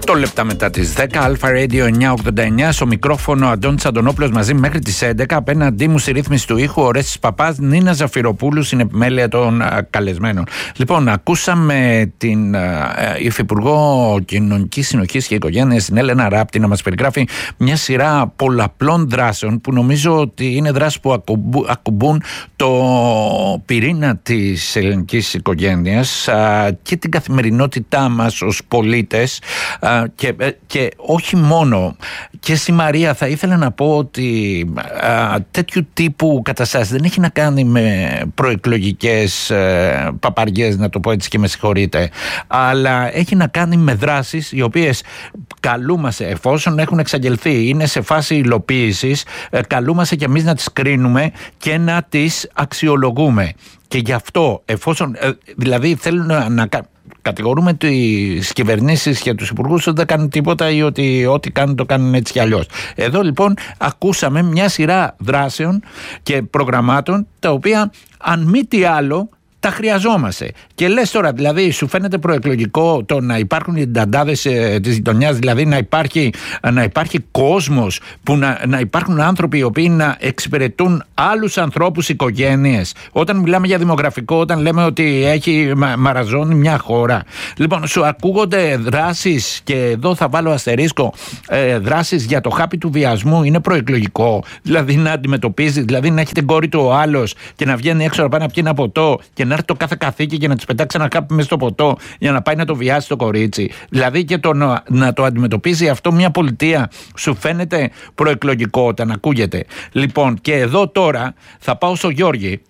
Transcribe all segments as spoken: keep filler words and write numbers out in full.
οκτώ λεπτά μετά τις δέκα, Αλφα Radio εννιακόσια ογδόντα εννιά, στο μικρόφωνο Αντώνης Αντωνόπουλος μαζί μέχρι τις έντεκα. Απέναντί μου στη ρύθμιση του ήχου ο Ρέστης Παπάς, Νίνα Ζαφυροπούλου στην επιμέλεια των α, καλεσμένων. Λοιπόν, ακούσαμε την α, Υφυπουργό Κοινωνικής Συνοχής και Οικογένειας, την Έλενα Ράπτη, να μας περιγράφει μια σειρά πολλαπλών δράσεων που νομίζω ότι είναι δράσεις που ακουμπού, ακουμπούν το πυρήνα της ελληνικής οικογένειας α, και την καθημερινότητά μας ως πολίτες. Uh, και, και όχι μόνο. Και στη Μαρία θα ήθελα να πω ότι uh, τέτοιου τύπου καταστάσεις δεν έχει να κάνει με προεκλογικές uh, παπαριές, να το πω έτσι και με συγχωρείτε, αλλά έχει να κάνει με δράσεις οι οποίες καλούμαστε, εφόσον έχουν εξαγγελθεί, είναι σε φάση υλοποίησης, uh, καλούμαστε και εμείς να τις κρίνουμε και να τις αξιολογούμε. Και γι' αυτό, εφόσον uh, δηλαδή θέλουν να, να κατηγορούμε τις κυβερνήσεις και τους υπουργούς ότι δεν κάνουν τίποτα ή ότι ό,τι κάνουν το κάνουν έτσι κι αλλιώς. Εδώ λοιπόν ακούσαμε μια σειρά δράσεων και προγραμμάτων τα οποία αν μη τι άλλο τα χρειαζόμαστε. Και λες τώρα, δηλαδή, σου φαίνεται προεκλογικό το να υπάρχουν οι νταντάδες ε, της γειτονιάς, δηλαδή να υπάρχει, να υπάρχει κόσμος, που να, να υπάρχουν άνθρωποι οι οποίοι να εξυπηρετούν άλλους ανθρώπους, οικογένειες. Όταν μιλάμε για δημογραφικό, όταν λέμε ότι έχει μα, μαραζώνει μια χώρα. Λοιπόν, σου ακούγονται δράσεις, και εδώ θα βάλω αστερίσκο, ε, δράσεις για το χάπι του βιασμού. Είναι προεκλογικό, δηλαδή να αντιμετωπίζει, δηλαδή να έχει την κόρη του ο άλλος και να βγαίνει έξω να πάει να πιει ένα ποτό και να έρθει το κάθε καθήκη και να της πετάξει ένα χάπι μέσα στο ποτό για να πάει να το βιάσει το κορίτσι. Δηλαδή και το να, να το αντιμετωπίζει αυτό μια πολιτεία σου φαίνεται προεκλογικό όταν ακούγεται. Λοιπόν, και εδώ τώρα θα πάω στο Γιώργη.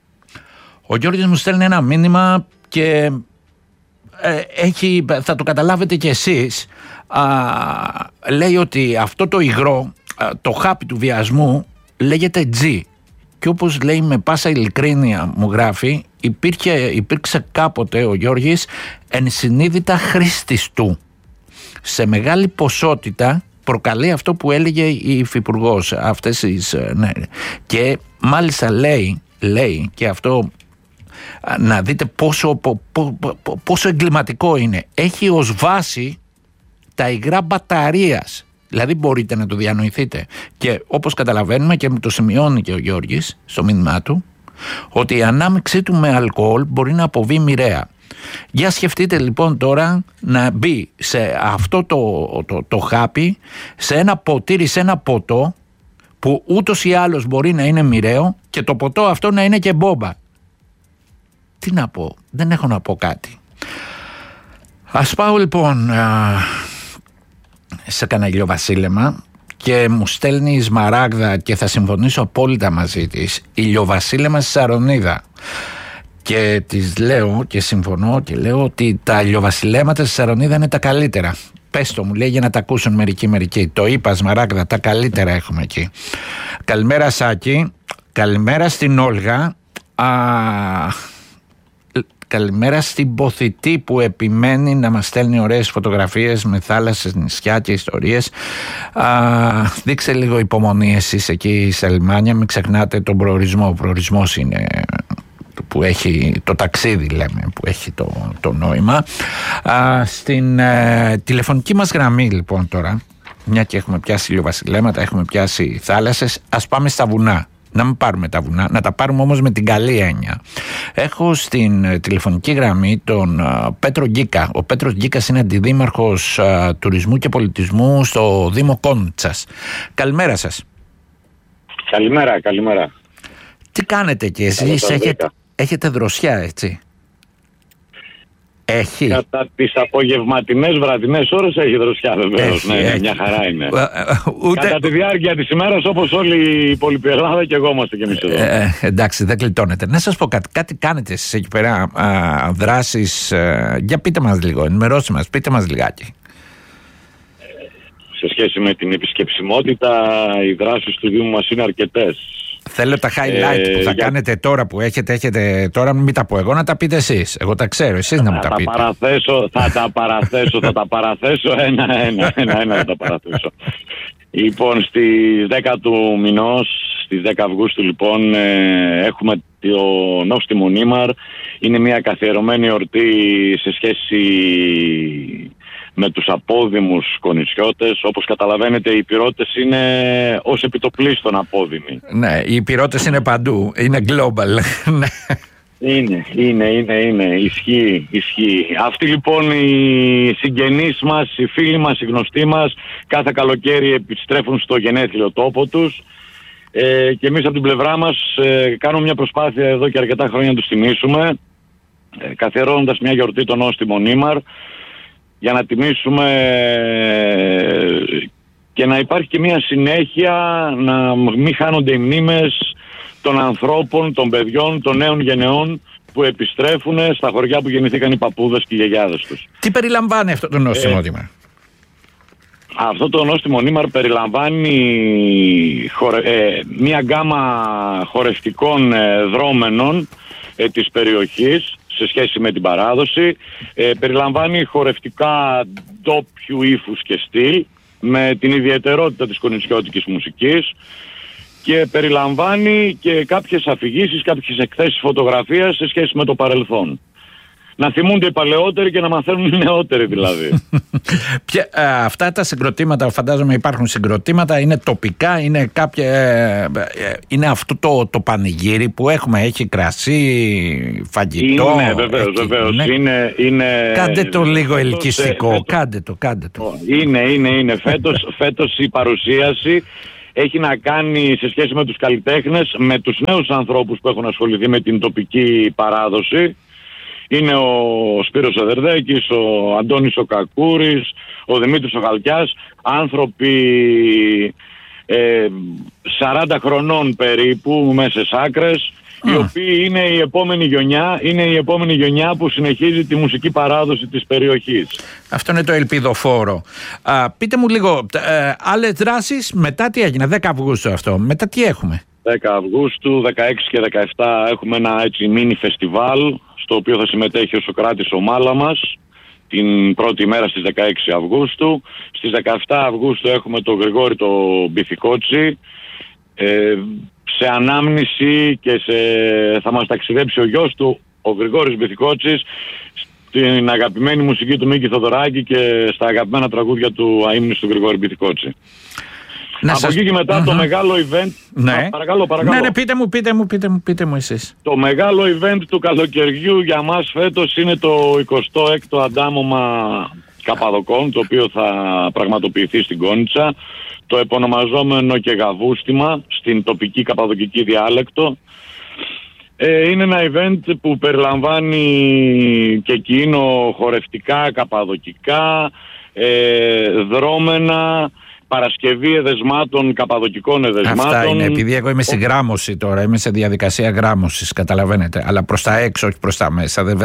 Ο Γιώργης μου στέλνει ένα μήνυμα και ε, έχει, θα το καταλάβετε κι εσείς. Α, λέει ότι αυτό το υγρό, α, το χάπι του βιασμού λέγεται G. Και όπως λέει με πάσα ειλικρίνεια, μου γράφει, υπήρχε, υπήρξε κάποτε ο Γιώργης ενσυνείδητα χρήστης του. Σε μεγάλη ποσότητα προκαλεί αυτό που έλεγε η Υφυπουργός. Αυτές τις, ναι. Και μάλιστα λέει, λέει και αυτό, να δείτε πόσο, πο, πο, πο, πόσο εγκληματικό είναι. Έχει ως βάση τα υγρά μπαταρίας. Δηλαδή μπορείτε να το διανοηθείτε. Και όπως καταλαβαίνουμε, και το σημειώνει και ο Γιώργης στο μήνυμά του, ότι η ανάμειξή του με αλκοόλ μπορεί να αποβεί μοιραία. Για σκεφτείτε λοιπόν τώρα να μπει σε αυτό το, το, το χάπι, σε ένα ποτήρι, σε ένα ποτό που ούτως ή άλλως μπορεί να είναι μοιραίο, και το ποτό αυτό να είναι και μπόμπα. Τι να πω, δεν έχω να πω κάτι. Ας πάω λοιπόν α, σε κανένα ηλιοβασίλεμα, και μου στέλνει η Σμαράγδα, και θα συμφωνήσω απόλυτα μαζί της, ηλιοβασίλεμα στη Σαρονίδα. Και της λέω και συμφωνώ και λέω ότι τα ηλιοβασιλέματα στη Σαρονίδα είναι τα καλύτερα. Πες το, μου λέει, για να τα ακούσουν μερικοί μερικοί. Το είπα, Σμαράγδα, τα καλύτερα έχουμε εκεί. Καλημέρα Σάκη, καλημέρα στην Όλγα. Α, καλημέρα στην Ποθητή που επιμένει να μας στέλνει ωραίες φωτογραφίες με θάλασσες, νησιά και ιστορίες. Α, δείξε λίγο υπομονή εσείς εκεί στα λιμάνια, μην ξεχνάτε τον προορισμό. Ο προορισμός είναι που έχει το ταξίδι, λέμε, που έχει το, το νόημα. Α, στην ε, τηλεφωνική μας γραμμή λοιπόν τώρα, μια και έχουμε πιάσει ηλιοβασιλέματα, έχουμε πιάσει θάλασσες, ας πάμε στα βουνά. Να μην πάρουμε τα βουνά, να τα πάρουμε όμως με την καλή έννοια. Έχω στην τηλεφωνική γραμμή τον uh, Πέτρο Γκίκα. Ο Πέτρος Γκίκας είναι αντιδήμαρχος uh, τουρισμού και πολιτισμού στο Δήμο Κόντσας. Καλημέρα σας. Καλημέρα, καλημέρα. Τι κάνετε εκεί εσείς, έχετε, έχετε δροσιά, έτσι? Έχει. Κατά τις απογευματινές βραδινές ώρες έχει δροσιά, βεβαίως. Ναι, έχει. Μια χαρά είναι. Ούτε... Κατά τη διάρκεια της ημέρας, όπως όλη η υπόλοιπη Ελλάδα, και εγώ είμαστε κι εμείς εδώ. Ε, εντάξει, δεν κλειτώνετε. Να σας πω κάτι. Κάτι κάνετε εσείς εκεί πέρα, α, δράσεις. Α, για πείτε μας λίγο, ενημερώστε μας, πείτε μας λιγάκι. Σε σχέση με την επισκεψιμότητα, οι δράσεις του Δήμου μας είναι αρκετές. Θέλω τα highlight ε, που θα για... κάνετε τώρα, που έχετε, έχετε τώρα, μην τα πω εγώ, να τα πείτε εσείς. Εγώ τα ξέρω, εσείς να μου τα, τα πείτε. Παραθέσω, θα τα παραθέσω, θα τα παραθέσω ένα-ένα, ένα-ένα θα τα παραθέσω. Λοιπόν, στις δέκα του μηνός, στις δέκα Αυγούστου λοιπόν, ε, έχουμε το νόστιμο Νίμαρ. Είναι μια καθιερωμένη εορτή σε σχέση με τους απόδημους κονιτσιώτες. Όπως καταλαβαίνετε, οι Ηπειρώτες είναι ως επιτοπλίστων απόδημοι. Ναι, οι Ηπειρώτες είναι παντού, είναι global. Είναι, είναι, είναι, είναι, ισχύει, ισχύει. Αυτοί λοιπόν οι συγγενείς μας, οι φίλοι μας, οι γνωστοί μας, κάθε καλοκαίρι επιστρέφουν στο γενέθλιο τόπο τους, ε, και εμείς από την πλευρά μας ε, κάνουμε μια προσπάθεια εδώ και αρκετά χρόνια να τους τιμήσουμε, ε, καθιερώνοντας μια γιορτή τον Νόστιμο Νήμαρ, για να τιμήσουμε ε, και να υπάρχει και μια συνέχεια, να μην χάνονται οι μνήμες των ανθρώπων, των παιδιών, των νέων γενεών που επιστρέφουν στα χωριά που γεννηθήκαν οι παππούδες και οι γιαγιάδες τους. Τι περιλαμβάνει αυτό το νόστιμο νήμαρ? Ε, αυτό το νόστιμο νήμαρ περιλαμβάνει χορε, ε, μια γκάμα χορευτικών ε, δρόμενων ε, της περιοχής σε σχέση με την παράδοση. Ε, περιλαμβάνει χορευτικά ντόπιου ύφους και στυλ με την ιδιαιτερότητα της κονιτσιώτικης μουσικής, και περιλαμβάνει και κάποιες αφηγήσεις, κάποιες εκθέσεις φωτογραφίας σε σχέση με το παρελθόν. Να θυμούνται οι παλαιότεροι και να μαθαίνουν οι νεότεροι δηλαδή. Ποια, α, αυτά τα συγκροτήματα, φαντάζομαι υπάρχουν συγκροτήματα, είναι τοπικά, είναι κάποια, ε, ε, είναι αυτό το, το πανηγύρι που έχουμε, έχει κρασί, φαγητό. Είναι βεβαίως, έχει, βεβαίως. Είναι, είναι, είναι, κάντε το λίγο φέτος, ελκυστικό, φέτος, κάντε το, κάντε το. Είναι, είναι, είναι. Φέτος, φέτος η παρουσίαση έχει να κάνει σε σχέση με τους καλλιτέχνες, με τους νέους ανθρώπους που έχουν ασχοληθεί με την τοπική παράδοση. Είναι ο Σπύρος Οδερδέκης, ο Αντώνης ο Κακούρης, ο Δημήτρης ο Χαλκιάς, άνθρωποι ε, σαράντα χρονών περίπου, μέσες άκρες, mm. οι οποίοι είναι η επόμενη γενιά, είναι η επόμενη γενιά που συνεχίζει τη μουσική παράδοση της περιοχής. Αυτό είναι το ελπιδοφόρο. Α, πείτε μου λίγο, ε, άλλες δράσεις, μετά τι έγινε, δέκα Αυγούστου αυτό, μετά τι έχουμε? δέκα Αυγούστου, δεκαέξι και δεκαεπτά έχουμε ένα έτσι μίνι φεστιβάλ, στο οποίο θα συμμετέχει ο Σωκράτης ο Μάλαμας την πρώτη μέρα στις δεκαέξι Αυγούστου. Στις δεκαεπτά Αυγούστου έχουμε τον Γρηγόρη το Μπιθικότσι, ε, σε ανάμνηση, και σε, θα μας ταξιδέψει ο γιος του, ο Γρηγόρης Μπιθικότσης, στην αγαπημένη μουσική του Μίκη Θοδωράκη και στα αγαπημένα τραγούδια του αείμνης του Γρηγόρη Μπιθικότση. Να Από σας... εκεί και μετά uh-huh. το μεγάλο event. Ναι. Α, παρακαλώ, παρακαλώ. Ναι, ναι, πείτε μου, πείτε μου, πείτε μου, πείτε μου εσείς. Το μεγάλο event του καλοκαιριού για μας φέτος είναι το εικοστό έκτο αντάμωμα Καπαδοκών, το οποίο θα πραγματοποιηθεί στην Κόνιτσα. Το επωνομαζόμενο και γαβούστημα στην τοπική καπαδοκική διάλεκτο. Ε, είναι ένα event που περιλαμβάνει και εκείνο χορευτικά, καπαδοκικά, ε, δρώμενα, παρασκευή εδεσμάτων, καπαδοκικών εδεσμάτων. Αυτά είναι, επειδή εγώ είμαι στη γράμμωση τώρα, είμαι σε διαδικασία γράμμωσης, καταλαβαίνετε, αλλά προς τα έξω, όχι προς τα μέσα. Δεν...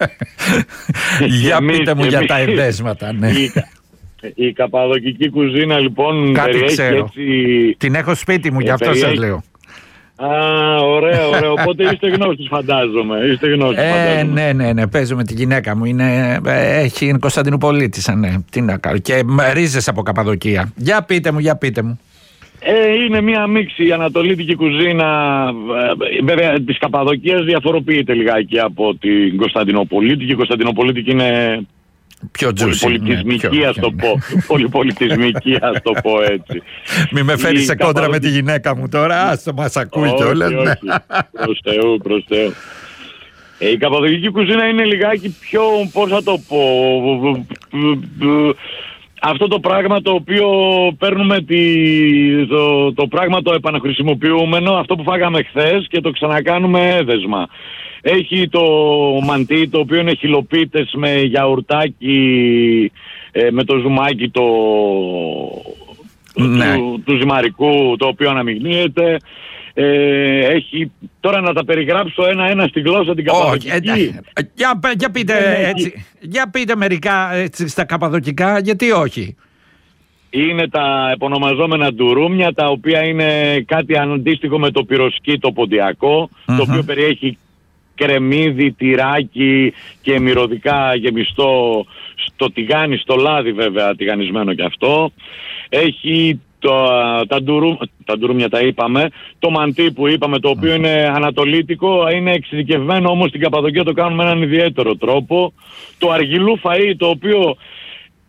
για πείτε μου για τα εδέσματα, ναι. Η, η καπαδοκική κουζίνα λοιπόν κάτι περιέχει ξέρω. Έτσι... Την έχω σπίτι μου, γι' αυτό περιέχει... σας λέω. Α, ωραία, ωραία. Οπότε είστε γνώστης, φαντάζομαι. Είστε γνώστης, ε, φαντάζομαι. Ναι, ναι, ναι. Παίζω με τη γυναίκα μου. Είναι, έχει, είναι Κωνσταντινουπολίτησα, ναι. Τι να κάνω. Και ρίζες από Καπαδοκία. Για πείτε μου, για πείτε μου. Ε, είναι μία μίξη η ανατολίτικη κουζίνα. Βέβαια, της Καπαδοκίας διαφοροποιείται λιγάκι από την Κωνσταντινοπολίτικη. Η Κωνσταντινοπολίτικη είναι πιο πολυπολιτισμική, ας το πω. Πολυπολιτισμική, ας το πω έτσι. Μη με φέρεις σε κόντρα καπαδοκ... με τη γυναίκα μου τώρα. Άστο, μας ακούει κιόλας. Όχι, όχι. Προς Θεού, προς Θεού. Ε, η καπαδοκική κουζίνα είναι λιγάκι πιο, πώς θα το πω, αυτό το πράγμα το οποίο παίρνουμε, τη, το, το πράγμα το επαναχρησιμοποιούμενο, αυτό που φάγαμε χθες και το ξανακάνουμε έδεσμα. Έχει το μαντί, το οποίο είναι χιλοπίτες με γιαουρτάκι, ε, με το ζουμάκι το, ναι. του, του ζυμαρικού, το οποίο αναμειγνύεται. Ε, έχει, τώρα να τα περιγράψω ένα-ένα στη γλώσσα την καπαδοκική. Όχι, ε, για, για, πείτε, έτσι, για πείτε μερικά έτσι, στα καπαδοκικά, γιατί όχι. Είναι τα επωνομαζόμενα ντουρούμια, τα οποία είναι κάτι αντίστοιχο με το πυροσκή το ποντιακό, mm-hmm. το οποίο περιέχει κρεμμύδι, τυράκι και μυρωδικά γεμιστό στο τηγάνι, στο λάδι βέβαια, τηγανισμένο κι αυτό. Έχει το, τα, ντουρού, τα ντουρούμια τα είπαμε, το μαντί που είπαμε, το οποίο είναι ανατολίτικο, είναι εξειδικευμένο όμως στην Καπαδοκία, το κάνουμε με έναν ιδιαίτερο τρόπο. Το αργυλού φαΐ, το οποίο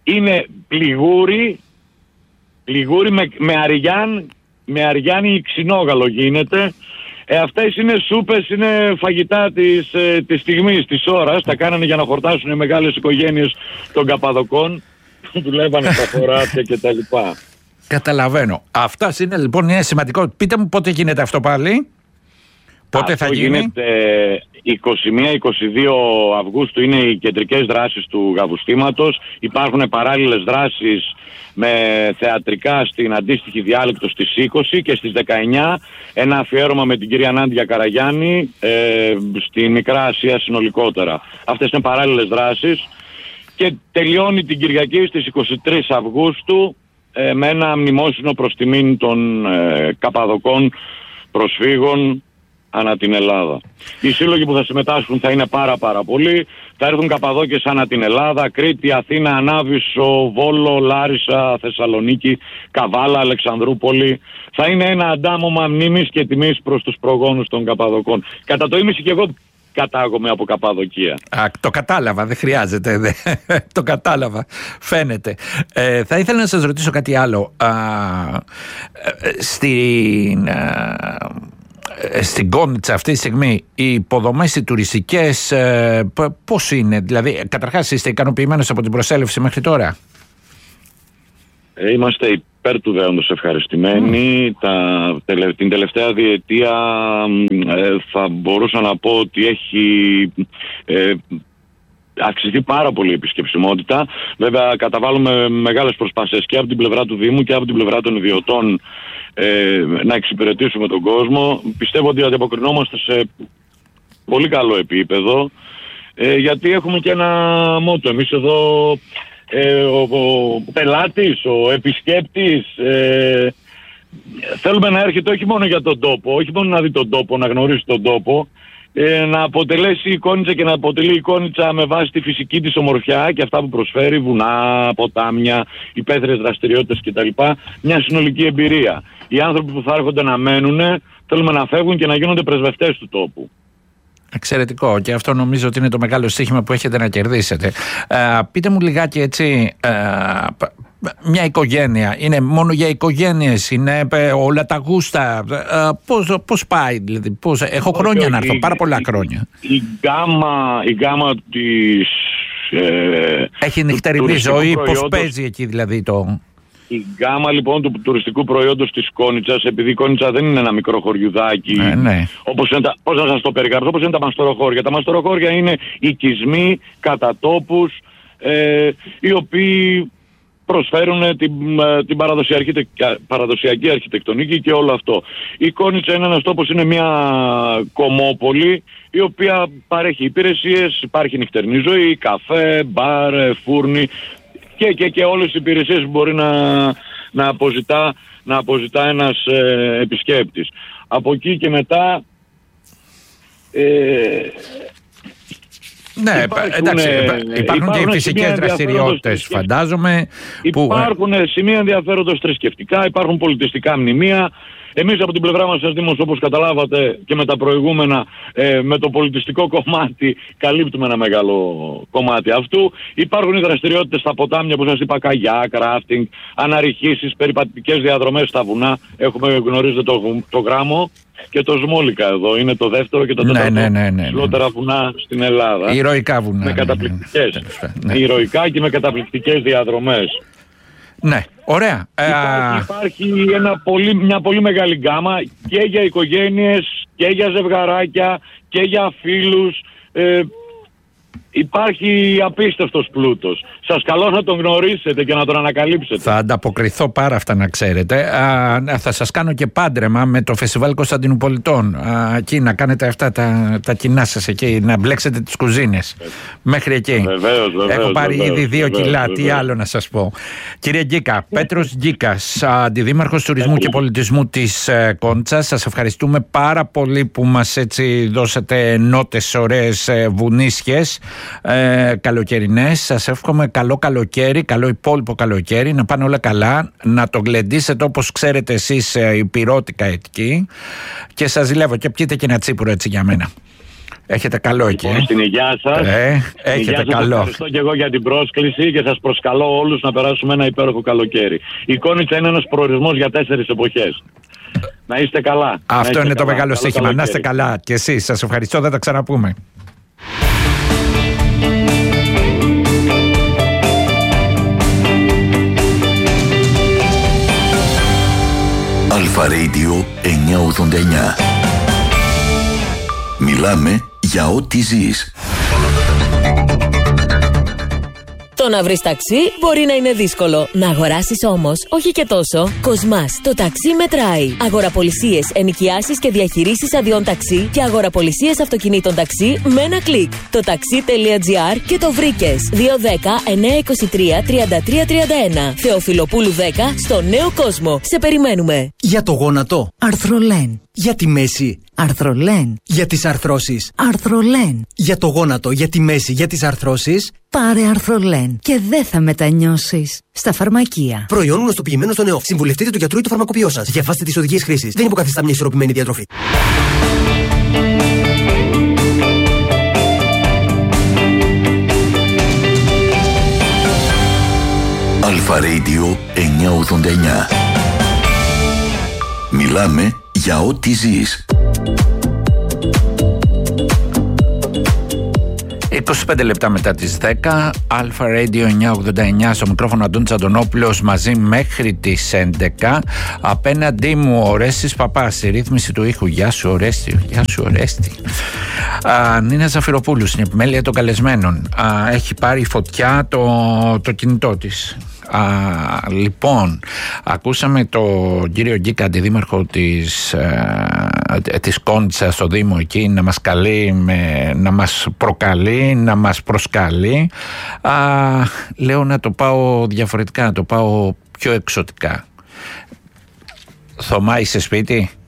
είναι πληγούρι, πληγούρι με, με αριάν, με αριάνι ξινόγαλο γίνεται. Ε, αυτές είναι σούπες, είναι φαγητά της, ε, της στιγμής, της ώρας. Τα κάνανε για να χορτάσουν οι μεγάλες οικογένειες των Καπαδοκών που δουλεύανε στα χωράφια κτλ. Καταλαβαίνω. Αυτά είναι λοιπόν, είναι σημαντικό. Πείτε μου πότε γίνεται αυτό πάλι. Πότε αυτό θα γίνει? Γίνεται είκοσι μία είκοσι δύο Αυγούστου, είναι οι κεντρικές δράσεις του Γαβουστήματος. Υπάρχουν παράλληλες δράσεις με θεατρικά στην αντίστοιχη διάλεκτο στις είκοσι και στις δεκαεννιά ένα αφιέρωμα με την κυρία Νάντια Καραγιάννη ε, στη Μικρά Ασία συνολικότερα. Αυτές είναι παράλληλες δράσεις και τελειώνει την Κυριακή στις είκοσι τρεις Αυγούστου ε, με ένα μνημόσυνο προς τιμήν των ε, Καπαδοκών προσφύγων ανά την Ελλάδα. Οι σύλλογοι που θα συμμετάσχουν θα είναι πάρα πάρα πολλοί. Θα έρθουν Καπαδόκες ανά την Ελλάδα, Κρήτη, Αθήνα, Ανάβησο, Βόλο, Λάρισα, Θεσσαλονίκη, Καβάλα, Αλεξανδρούπολη. Θα είναι ένα αντάμωμα μνήμης και τιμής προς τους προγόνους των Καπαδοκών. Κατά το ίμιση και εγώ κατάγομαι από Καπαδοκία. Α, το κατάλαβα, δεν χρειάζεται. Δε. Το κατάλαβα, φαίνεται. Ε, θα ήθελα να σας ρωτήσω κάτι άλλο. Α, στην... Α, στην Κόνιτσα αυτή τη στιγμή οι υποδομές οι τουριστικές ε, πώς είναι? Δηλαδή καταρχάς είστε ικανοποιημένος από την προσέλευση μέχρι τώρα? Ε, είμαστε υπέρ του δέοντος ευχαριστημένοι. Mm. Τα, τελε, την τελευταία διετία ε, θα μπορούσα να πω ότι έχει ε, αξιθεί πάρα πολύ η επισκεψιμότητα. Βέβαια καταβάλουμε μεγάλες προσπάθειες και από την πλευρά του Δήμου και από την πλευρά των ιδιωτών ε, να εξυπηρετήσουμε τον κόσμο. Πιστεύω ότι ανταποκρινόμαστε σε πολύ καλό επίπεδο ε, γιατί έχουμε και ένα μότο. Εμείς εδώ ε, ο, ο πελάτης, ο επισκέπτης ε, θέλουμε να έρχεται όχι μόνο για τον τόπο, όχι μόνο να δει τον τόπο, να γνωρίσει τον τόπο, Ε, να αποτελέσει η Κόνιτσα και να αποτελεί η Κόνιτσα με βάση τη φυσική της ομορφιά και αυτά που προσφέρει, βουνά, ποτάμια, υπαίθριες δραστηριότητες κτλ. Μια συνολική εμπειρία. Οι άνθρωποι που θα έρχονται να μένουν θέλουμε να φεύγουν και να γίνονται πρεσβευτές του τόπου. Εξαιρετικό, και αυτό νομίζω ότι είναι το μεγάλο στοίχημα που έχετε να κερδίσετε. Ε, πείτε μου λιγάκι έτσι, ε, μια οικογένεια, είναι μόνο για οικογένειες, είναι όλα τα γούστα, ε, πώς, πώς πάει δηλαδή, πώς, έχω όχι, χρόνια όχι, να έρθω, η, πάρα πολλά η, χρόνια. Η, η, γκάμα, η γκάμα της... Ε, έχει νυχτερινή ζωή, πώς παίζει εκεί δηλαδή το... Η γκάμα λοιπόν του τουριστικού προϊόντος της Κόνιτσας, επειδή η Κόνιτσα δεν είναι ένα μικρό χωριουδάκι, ε, ναι. όπως είναι τα, πώς να σας το περιγράψω, όπως είναι τα μαστοροχώρια. Τα μαστοροχώρια είναι οικισμοί κατά τόπους, ε, οι οποίοι προσφέρουν την, την παραδοσιακή, παραδοσιακή αρχιτεκτονική και όλο αυτό. Η Κόνιτσα είναι ένας τόπος, είναι μια κομμόπολη η οποία παρέχει υπηρεσίες, υπάρχει νυχτερινή ζωή, καφέ, μπαρ, φούρνη και, και, και όλες οι υπηρεσίες που μπορεί να, να, αποζητά, να αποζητά ένας ε, επισκέπτης. Από εκεί και μετά... Ε, ναι, υπάρχουν, εντάξει, υπάρχουν, υπάρχουν και οι φυσικές δραστηριότητες, φαντάζομαι. Υπάρχουν που... σημεία ενδιαφέροντος θρησκευτικά, υπάρχουν πολιτιστικά μνημεία. Εμείς από την πλευρά μας, Δήμος, όπως καταλάβατε και με τα προηγούμενα, ε, με το πολιτιστικό κομμάτι καλύπτουμε ένα μεγάλο κομμάτι αυτού. Υπάρχουν οι δραστηριότητες στα ποτάμια που σας είπα, καγιά, ράφτινγκ, αναρριχήσεις, περιπατητικές διαδρομές στα βουνά. Έχουμε, γνωρίζετε, το, το Γράμμο και το Σμόλικα εδώ. Είναι το δεύτερο και το τέταρτο ναι, ναι, ναι, ναι, ψηλότερα βουνά στην Ελλάδα. Ηρωικά βουνά. Με καταπληκτικές. Ναι, ναι. Ηρωικά και με καταπληκτικές διαδρομές. Ναι, ωραία. Υπάρχει, υπάρχει ένα πολύ, μια πολύ μεγάλη γκάμα και για οικογένειες και για ζευγαράκια και για φίλους. Ε, υπάρχει απίστευτος πλούτος. Σας καλώ να τον γνωρίσετε και να τον ανακαλύψετε. Θα ανταποκριθώ πάρα αυτά, να ξέρετε. Α, θα σας κάνω και πάντρεμα με το Φεστιβάλ Κωνσταντινουπολιτών. Α, εκεί να κάνετε αυτά τα, τα κοινά σας εκεί, να μπλέξετε τις κουζίνες. Ε, Μέχρι εκεί. Βεβαίως, βεβαίως, Έχω πάρει βεβαίως, ήδη δύο βεβαίως, κιλά. βεβαίως. Τι άλλο να σας πω. Κύριε Γκίκα, Πέτρος Γκίκας, αντιδήμαρχος τουρισμού και πολιτισμού της Κόνιτσας. Σας ευχαριστούμε πάρα πολύ που μας έτσι δώσατε νότες ωραίες βουνίσιες. Ε, καλοκαιρινές. Σας εύχομαι καλό καλοκαίρι, καλό υπόλοιπο καλοκαίρι, να πάνε όλα καλά, να το γλεντήσετε όπως ξέρετε εσείς υπηρώτικα εκεί, και σας ζηλεύω και πιείτε και ένα τσίπουρο έτσι για μένα. Έχετε καλό εκεί. Λοιπόν, στην υγεία σας. Ε, έχετε υγεία σας. καλό. Ευχαριστώ και εγώ για την πρόσκληση και σας προσκαλώ όλους να περάσουμε ένα υπέροχο καλοκαίρι. Η Κόνιτσα είναι ένας προορισμός για τέσσερις εποχές. Να είστε καλά. Αυτό είστε είναι καλά. το μεγάλο στοίχημα. Να είστε καλοκαίρι. καλά και εσείς. Σας ευχαριστώ. Θα τα ξαναπούμε. Αλφα Radio εννιακόσια ογδόντα εννιά. Μιλάμε για ό,τι ζεις. Το να βρεις ταξί μπορεί να είναι δύσκολο. Να αγοράσεις όμως, όχι και τόσο. Κοσμάς, το ταξί μετράει. Αγοραπολισίες, ενοικιάσεις και διαχειρήσεις αδειών ταξί και αγοραπολισίες αυτοκινήτων ταξί με ένα κλικ. Το taxi.gr και το βρήκες. δύο ένα μηδέν εννιακόσια είκοσι τρία τριάντα τρία τριάντα ένα. Θεοφιλοπούλου δέκα στο Νέο Κόσμο. Σε περιμένουμε. Για το γόνατο. Αρθρολέν. Για τη μέση. Αρθρολέν. Για τις αρθρώσεις. Αρθρολέν. Για το γόνατο, για τη μέση, για τις αρθρώσεις. Πάρε Αρθρολέν και δεν θα μετανιώσεις. Στα φαρμακεία. Προϊόν γνωστοποιημένο στον ΕΟΦ. Συμβουλευτείτε του γιατρού ή το φαρμακοποιό σας. Διαβάστε τις οδηγίες χρήσης. Δεν υποκαθιστά μια ισορροπημένη διατροφή. Αλφα Radio εννιακόσια ογδόντα εννιά. Μιλάμε για ό,τι ζεις. είκοσι πέντε λεπτά μετά τις δέκα, Αλφα Radio εννιακόσια ογδόντα εννιά, στο μικρόφωνο Αντώνης Αντωνόπουλος, μαζί μέχρι τις έντεκα. Απέναντί μου ο Ορέστης Παπάς, η ρύθμιση του ήχου. Γεια σου Ορέστη, γεια σου Ορέστη. Α, Νίνα Ζαφυροπούλου, στην επιμέλεια των καλεσμένων. Α, έχει πάρει φωτιά το, το κινητό της. Α, λοιπόν, ακούσαμε τον κύριο Γκίκα, αντιδήμαρχο της, ε, της Κόντσα στο Δήμο εκεί, να μας καλεί, με, να μας προκαλεί, να μας προσκαλεί. Α, λέω να το πάω διαφορετικά, να το πάω πιο εξωτικά. Θωμά, είσαι σπίτι?